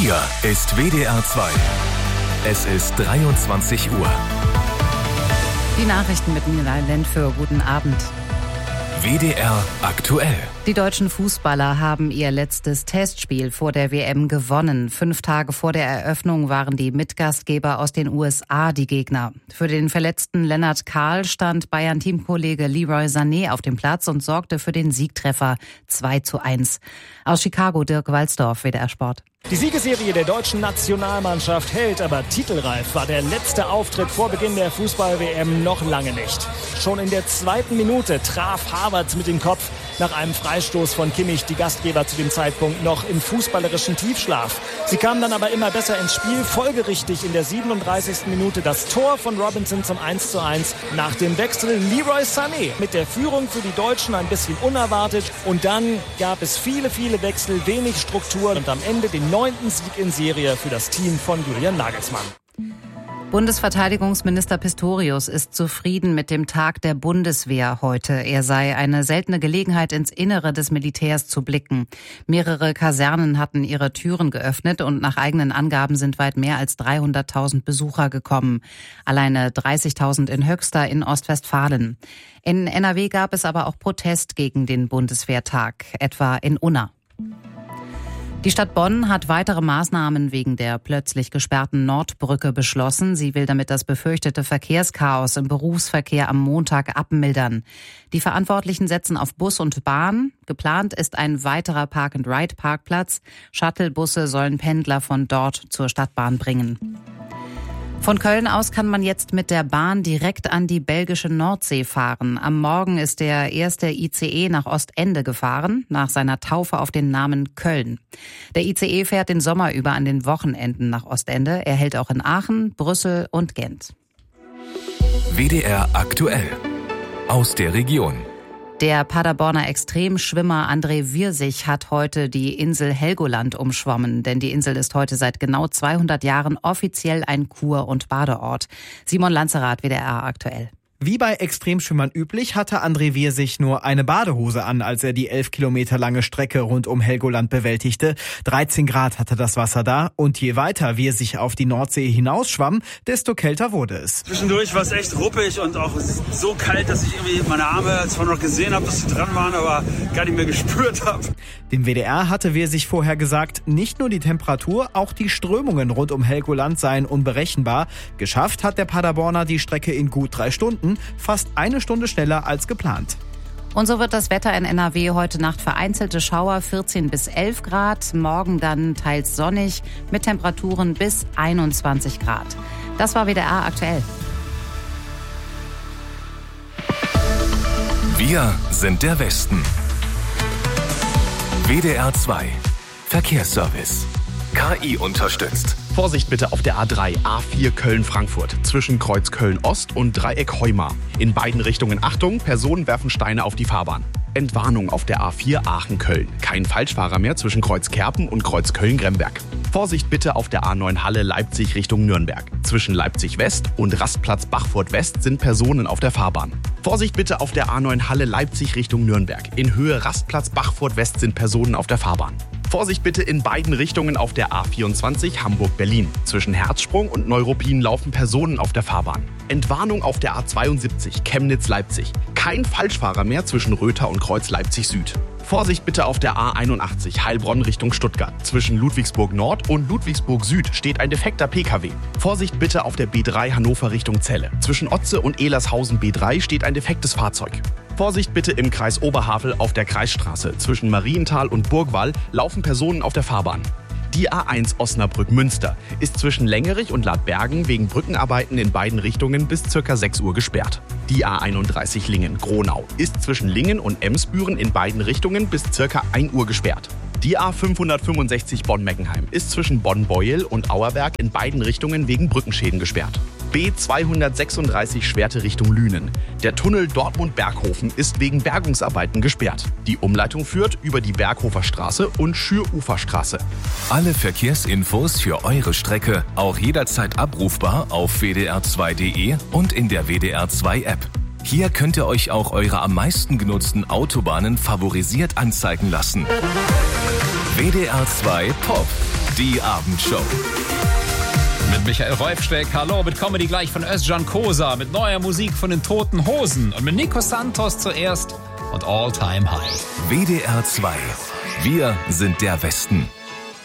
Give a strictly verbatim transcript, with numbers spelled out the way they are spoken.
Hier ist W D R zwei. Es ist dreiundzwanzig Uhr. Die Nachrichten mit Nina Lentföhr. Guten Abend. W D R aktuell. Die deutschen Fußballer haben ihr letztes Testspiel vor der W M gewonnen. Fünf Tage vor der Eröffnung waren die Mitgastgeber aus den U S A die Gegner. Für den verletzten Lennart Kahl stand Bayern-Teamkollege Leroy Sané auf dem Platz und sorgte für den Siegtreffer zwei zu eins. Aus Chicago Dirk Walzdorf, W D R Sport. Die Siegesserie der deutschen Nationalmannschaft hält, aber titelreif war der letzte Auftritt vor Beginn der Fußball-W M noch lange nicht. Schon in der zweiten Minute traf Havertz mit dem Kopf nach einem Freistoß von Kimmich die Gastgeber zu dem Zeitpunkt noch im fußballerischen Tiefschlaf. Sie kamen dann aber immer besser ins Spiel, folgerichtig in der siebenunddreißigsten Minute das Tor von Robinson zum eins zu eins. Nach dem Wechsel Leroy Sané mit der Führung für die Deutschen ein bisschen unerwartet. Und dann gab es viele, viele Wechsel, wenig Struktur und am Ende den neunten Sieg in Serie für das Team von Julian Nagelsmann. Bundesverteidigungsminister Pistorius ist zufrieden mit dem Tag der Bundeswehr heute. Er sei eine seltene Gelegenheit, ins Innere des Militärs zu blicken. Mehrere Kasernen hatten ihre Türen geöffnet und nach eigenen Angaben sind weit mehr als dreihunderttausend Besucher gekommen. Alleine dreißigtausend in Höxter in Ostwestfalen. In N R W gab es aber auch Protest gegen den Bundeswehrtag, etwa in Unna. Die Stadt Bonn hat weitere Maßnahmen wegen der plötzlich gesperrten Nordbrücke beschlossen. Sie will damit das befürchtete Verkehrschaos im Berufsverkehr am Montag abmildern. Die Verantwortlichen setzen auf Bus und Bahn. Geplant ist ein weiterer Park-and-Ride-Parkplatz. Shuttlebusse sollen Pendler von dort zur Stadtbahn bringen. Von Köln aus kann man jetzt mit der Bahn direkt an die belgische Nordsee fahren. Am Morgen ist der erste I C E nach Ostende gefahren, nach seiner Taufe auf den Namen Köln. Der I C E fährt den Sommer über an den Wochenenden nach Ostende. Er hält auch in Aachen, Brüssel und Gent. W D R aktuell. Aus der Region. Der Paderborner Extremschwimmer André Wirsig hat heute die Insel Helgoland umschwommen, denn die Insel ist heute seit genau zweihundert Jahren offiziell ein Kur- und Badeort. Simon Lanzerath, W D R aktuell. Wie bei Extremschwimmern üblich, hatte André Wirsig nur eine Badehose an, als er die elf Kilometer lange Strecke rund um Helgoland bewältigte. dreizehn Grad hatte das Wasser da und je weiter Wirsig auf die Nordsee hinausschwamm, desto kälter wurde es. Zwischendurch war es echt ruppig und auch so kalt, dass ich irgendwie meine Arme zwar noch gesehen habe, dass sie dran waren, aber gar nicht mehr gespürt habe. Dem W D R hatte Wirsig vorher gesagt, nicht nur die Temperatur, auch die Strömungen rund um Helgoland seien unberechenbar. Geschafft hat der Paderborner die Strecke in gut drei Stunden. Fast eine Stunde schneller als geplant. Und so wird das Wetter in N R W heute Nacht vereinzelte Schauer, vierzehn bis elf Grad. Morgen dann teils sonnig mit Temperaturen bis einundzwanzig Grad. Das war W D R aktuell. Wir sind der Westen. W D R zwei. Verkehrsservice. K I unterstützt. Vorsicht bitte auf der A drei, A vier Köln-Frankfurt, zwischen Kreuz Köln-Ost und Dreieck Heumar. In beiden Richtungen Achtung, Personen werfen Steine auf die Fahrbahn. Entwarnung auf der A vier Aachen-Köln. Kein Falschfahrer mehr zwischen Kreuz Kerpen und Kreuz Köln-Gremberg. Vorsicht bitte auf der A neun Halle Leipzig Richtung Nürnberg. Zwischen Leipzig West und Rastplatz Bachfurt West sind Personen auf der Fahrbahn. Vorsicht bitte auf der A neun Halle Leipzig Richtung Nürnberg. In Höhe Rastplatz Bachfurt West sind Personen auf der Fahrbahn. Vorsicht bitte in beiden Richtungen auf der A vierundzwanzig Hamburg-Berlin. Zwischen Herzsprung und Neuruppin laufen Personen auf der Fahrbahn. Entwarnung auf der A zweiundsiebzig Chemnitz-Leipzig. Kein Falschfahrer mehr zwischen Röther und Kreuz Leipzig-Süd. Vorsicht bitte auf der A einundachtzig Heilbronn Richtung Stuttgart. Zwischen Ludwigsburg Nord und Ludwigsburg Süd steht ein defekter P K W. Vorsicht bitte auf der B drei Hannover Richtung Celle. Zwischen Otze und Elershausen B drei steht ein defektes Fahrzeug. Vorsicht bitte im Kreis Oberhavel auf der Kreisstraße. Zwischen Marienthal und Burgwall laufen Personen auf der Fahrbahn. Die A eins Osnabrück-Münster ist zwischen Längerich und Ladbergen wegen Brückenarbeiten in beiden Richtungen bis ca. sechs Uhr gesperrt. Die A einunddreißig Lingen-Gronau ist zwischen Lingen und Emsbüren in beiden Richtungen bis ca. ein Uhr gesperrt. Die A fünfhundertfünfundsechzig Bonn-Meckenheim ist zwischen Bonn-Beuel und Auerberg in beiden Richtungen wegen Brückenschäden gesperrt. B zweihundertsechsunddreißig Schwerte Richtung Lünen. Der Tunnel Dortmund-Berghofen ist wegen Bergungsarbeiten gesperrt. Die Umleitung führt über die Berghofer Straße und Schüruferstraße. Alle Verkehrsinfos für eure Strecke auch jederzeit abrufbar auf w d r zwei punkt d e und in der W D R zwei App. Hier könnt ihr euch auch eure am meisten genutzten Autobahnen favorisiert anzeigen lassen. W D R zwei Pop. Die Abendshow. Mit Michael Rolfsteck, hallo, mit Comedy gleich von Özcan Kosa, mit neuer Musik von den Toten Hosen und mit Nico Santos zuerst und All Time High. W D R zwei. Wir sind der Westen.